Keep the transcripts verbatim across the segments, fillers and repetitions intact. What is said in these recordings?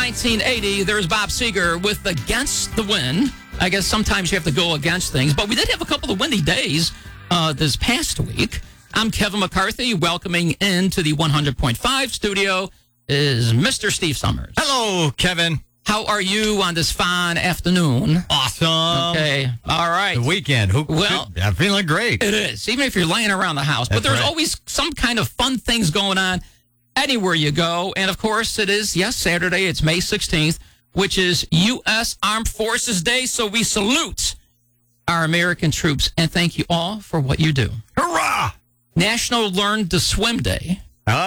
nineteen eighty, there's Bob Seger with Against the Wind. I guess sometimes you have to go against things, but we did have a couple of windy days uh, this past week. I'm Kevin McCarthy. Welcoming into the one hundred point five studio is Mister Steve Summers. Hello, Kevin. How are you on this fine afternoon? Awesome. Okay. All right. The weekend. Who, Well, I'm feeling great. It is, even if you're laying around the house. But That's there's right. always some kind of fun things going on anywhere you go. And, of course, it is, yes, Saturday. It's May sixteenth, which is U S Armed Forces Day. So we salute our American troops and thank you all for what you do. Hurrah! National Learn to Swim Day.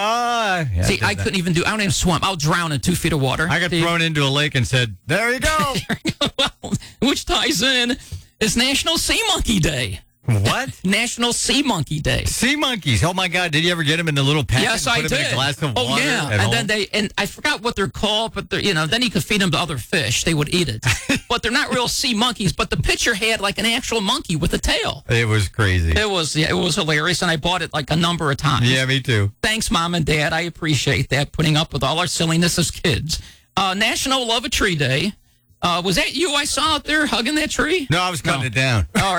Ah, yeah, See, did I that. couldn't even do, I don't even swim. I'll drown in two feet of water. I got Steve. thrown into a lake and said, there you go. Well, which ties in, it's National Sea Monkey Day. What? National Sea Monkey Day. Sea monkeys. Oh, my God. Did you ever get them in the little packet? Yes, and I put did. them in a glass of oh, water yeah. at And home? then they, and I forgot what they're called, but they're, you know, then you could feed them to other fish. They would eat it. But they're not real sea monkeys. But the picture had like an actual monkey with a tail. It was crazy. It was, yeah, it was hilarious. And I bought it like a number of times. Yeah, me too. Thanks, Mom and Dad. I appreciate that, putting up with all our silliness as kids. Uh, National Love a Tree Day. Uh, was that you I saw out there hugging that tree? No, I was cutting No. it down. All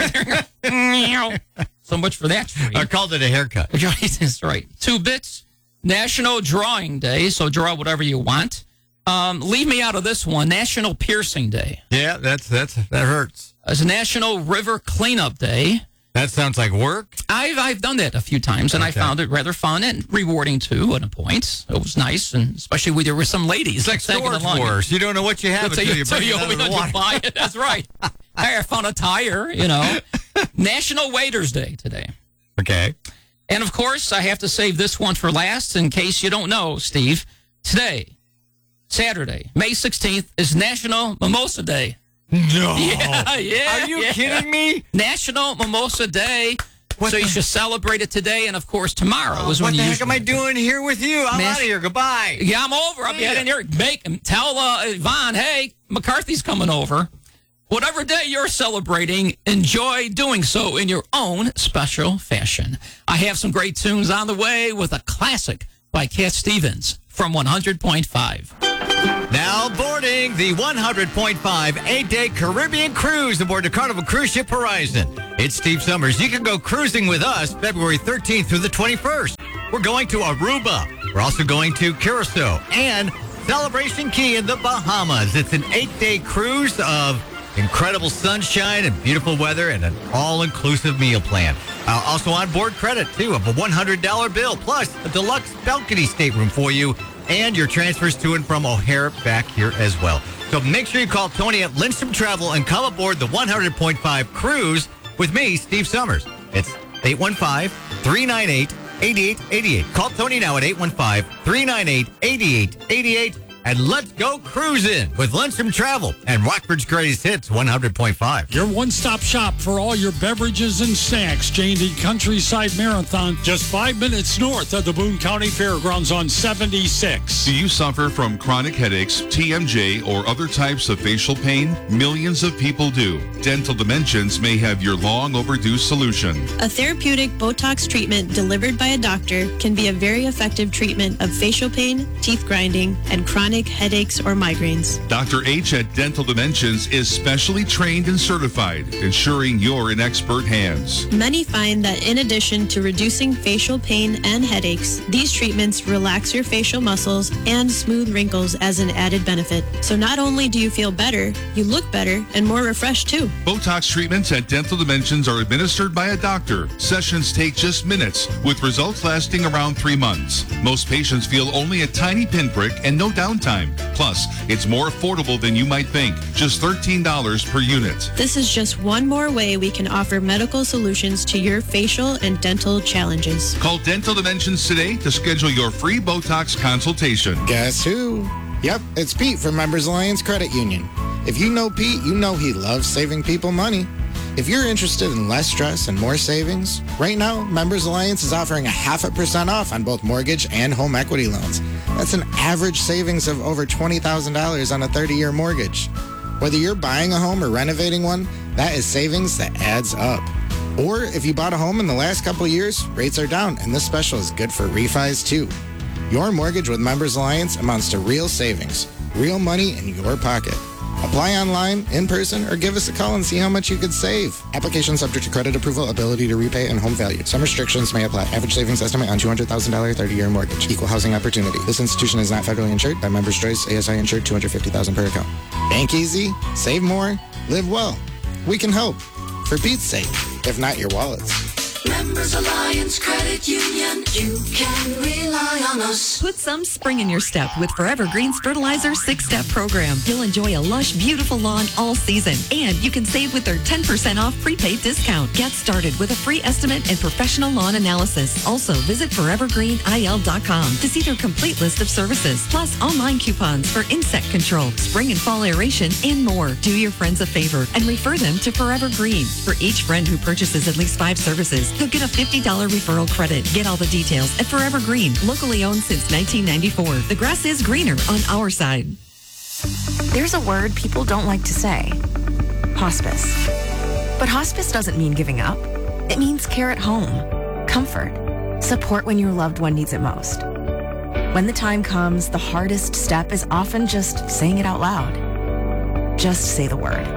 right. So much for that tree. I called it a haircut. That's right. Two bits. National Drawing Day, so draw whatever you want. Um, leave me out of this one. National Piercing Day. Yeah, that's that's that hurts. It's National River Cleanup Day. That sounds like work. I've I've done that a few times, and Okay. I found it rather fun and rewarding too. At a point, it was nice, and especially with there were some ladies. It's like tagging Storage along. Wars. You don't know what you have Until until you, you bring until it out you, of the until you water. buy it. That's right. I found a tire. You know. National Waiters Day today. Okay. And, of course, I have to save this one for last in case you don't know, Steve. Today, Saturday, May sixteenth, is National Mimosa Day. No. Yeah, yeah. Are you yeah. kidding me? National Mimosa Day. What so you the- should celebrate it today. And, of course, tomorrow is when What the you heck am I usually- doing here with you? I'm Mas- out of here. Goodbye. Yeah, I'm over. I'll be Yeah. heading here. Make, tell uh, Yvonne, hey, McCarthy's coming over. Whatever day you're celebrating, enjoy doing so in your own special fashion. I have some great tunes on the way with a classic by Cat Stevens from one hundred point five. Now boarding the one hundred point five eight-day Caribbean cruise aboard the Carnival Cruise Ship Horizon. It's Steve Summers. You can go cruising with us February thirteenth through the twenty-first. We're going to Aruba. We're also going to Curacao and Celebration Key in the Bahamas. It's an eight-day cruise of incredible sunshine and beautiful weather and an all-inclusive meal plan. Uh, also on board credit, too, of a one hundred dollar bill, plus a deluxe balcony stateroom for you and your transfers to and from O'Hare back here as well. So make sure you call Tony at Lindstrom Travel and come aboard the one hundred point five cruise with me, Steve Summers. It's eight one five, three nine eight, eight eight eight eight. Call Tony now at eight one five, three nine eight, eight eight eight eight. And let's go cruising with Lindstrom Travel and Rockford's Greatest Hits one hundred point five. Your one-stop shop for all your beverages and snacks. J and D Countryside Marathon, just five minutes north of the Boone County Fairgrounds on seventy-six. Do you suffer from chronic headaches, T M J, or other types of facial pain? Millions of people do. Dental Dimensions may have your long overdue solution. A therapeutic Botox treatment delivered by a doctor can be a very effective treatment of facial pain, teeth grinding, and chronic headaches or migraines. Doctor H at Dental Dimensions is specially trained and certified, ensuring you're in expert hands. Many find that in addition to reducing facial pain and headaches, these treatments relax your facial muscles and smooth wrinkles as an added benefit. So not only do you feel better, you look better and more refreshed too. Botox treatments at Dental Dimensions are administered by a doctor. Sessions take just minutes, with results lasting around three months. Most patients feel only a tiny pinprick and no downtime. Plus, it's more affordable than you might think, just thirteen dollars per unit. This is just one more way we can offer medical solutions to your facial and dental challenges. Call Dental Dimensions today to schedule your free Botox consultation. Guess who? Yep, it's Pete from Members Alliance Credit Union. If you know Pete, you know he loves saving people money. If you're interested in less stress and more savings, right now, Members Alliance is offering a half a percent off on both mortgage and home equity loans. That's an average savings of over twenty thousand dollars on a thirty-year mortgage. Whether you're buying a home or renovating one, that is savings that adds up. Or if you bought a home in the last couple years, rates are down, and this special is good for refis too. Your mortgage with Members Alliance amounts to real savings. real money in your pocket. Apply online, in person, or give us a call and see how much you could save. Application subject to credit approval, ability to repay, and home value. Some restrictions may apply. Average savings estimate on two hundred thousand dollars thirty-year mortgage. Equal housing opportunity. This institution is not federally insured. By Members' Choice, A S I insured, two hundred fifty thousand dollars per account. Bank easy, save more, live well. We can help. For Pete's sake, if not your wallets. Members Alliance Credit Union, you can rely on us. Put some spring in your step with Forever Green's Fertilizer six-Step Program. You'll enjoy a lush, beautiful lawn all season, and you can save with their ten percent off prepaid discount. Get started with a free estimate and professional lawn analysis. Also, visit forever green I L dot com to see their complete list of services, plus online coupons for insect control, spring and fall aeration, and more. Do your friends a favor and refer them to Forever Green. For each friend who purchases at least five services, you'll get a fifty dollars referral credit. Get all the details at Forever Green, locally owned since nineteen ninety-four. The grass is greener on our side. There's a word people don't like to say, hospice. But hospice doesn't mean giving up. It means care at home, comfort, support when your loved one needs it most. When the time comes, the hardest step is often just saying it out loud. Just say the word.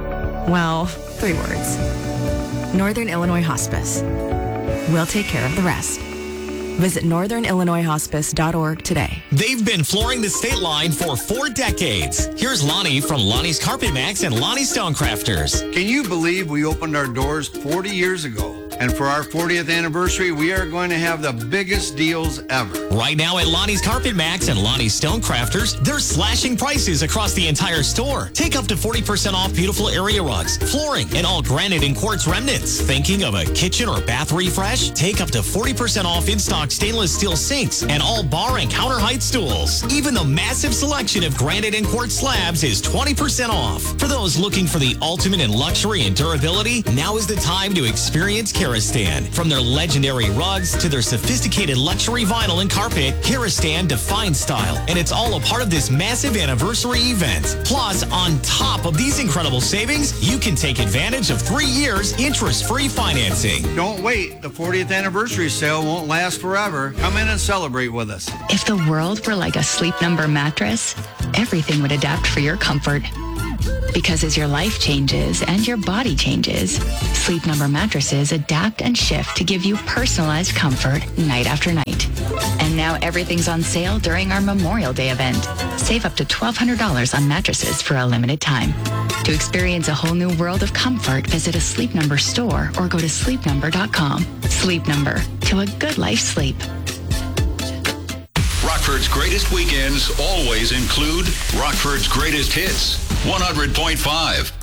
Well, three words. Northern Illinois Hospice. We'll take care of the rest. Visit northern illinois hospice dot org today. They've been flooring the state line for four decades. Here's Lonnie from Lonnie's Carpet Max and Lonnie Stonecrafters. Can you believe we opened our doors forty years ago? And for our fortieth anniversary, we are going to have the biggest deals ever. Right now at Lonnie's Carpet Max and Lonnie's Stonecrafters, they're slashing prices across the entire store. Take up to forty percent off beautiful area rugs, flooring, and all granite and quartz remnants. Thinking of a kitchen or bath refresh? Take up to forty percent off in-stock stainless steel sinks and all bar and counter height stools. Even the massive selection of granite and quartz slabs is twenty percent off. For those looking for the ultimate in luxury and durability, now is the time to experience Karastan. From their legendary rugs to their sophisticated luxury vinyl and carpet, Karastan defines style, and it's all a part of this massive anniversary event. Plus, on top of these incredible savings, you can take advantage of three years interest-free financing. Don't wait. The fortieth anniversary sale won't last forever. Come in and celebrate with us. If the world were like a Sleep Number mattress, everything would adapt for your comfort. Because as your life changes and your body changes, Sleep Number mattresses adapt and shift to give you personalized comfort night after night. And now everything's on sale during our Memorial Day event. Save up to twelve hundred dollars on mattresses for a limited time. To experience a whole new world of comfort, visit a Sleep Number store or go to sleep number dot com. Sleep Number, to a good life sleep. Rockford's greatest weekends always include Rockford's greatest hits. one hundred point five